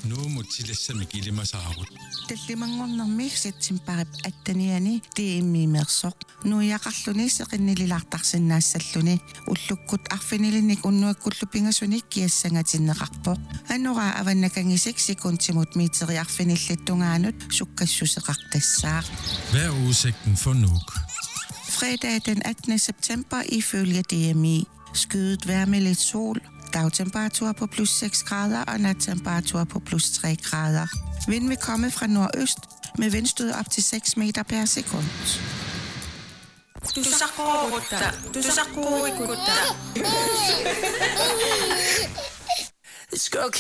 Nu mutillassamik ilimasaarut. Tallimangornermiiksitsimparip attaniani tiimmiimersoq nuiaqarluni seqinnililaartarsinnaassalluni ullukkut arfinilinik unnuakkullu pingasunik kiassangatinneqarpoq anora avannakangisik sekuntimut miiteriarfinillittungaanut sukkassuseqartassaaq. Hvad er udsigten for Nuuk? Fredag den 18. september ifølge DMI. Skyet vejr med lidt sol. Dagtemperatur på plus 6 grader og nattemperatur på plus 3 grader. Vind vil komme fra nordøst med vindstød op til 6 meter per sekund. This girl